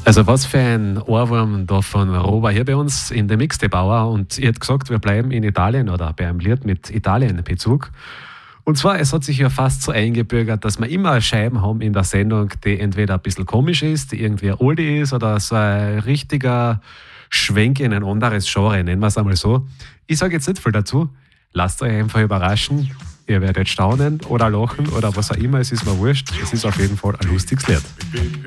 Also was für ein Ohrwurm da von Robert hier bei uns in der Mixtape-Hour. Und ihr habt gesagt, wir bleiben in Italien oder bei einem Lied mit Italien-Bezug. Und zwar, es hat sich ja fast so eingebürgert, dass wir immer Scheiben haben in der Sendung, die entweder ein bisschen komisch ist, die irgendwie ein Oldie ist oder so ein richtiger Schwenk in ein anderes Genre, nennen wir es einmal so. Ich sage jetzt nicht viel dazu. Lasst euch einfach überraschen. Ihr werdet staunen oder lachen oder was auch immer. Es ist mir wurscht. Es ist auf jeden Fall ein lustiges Lied.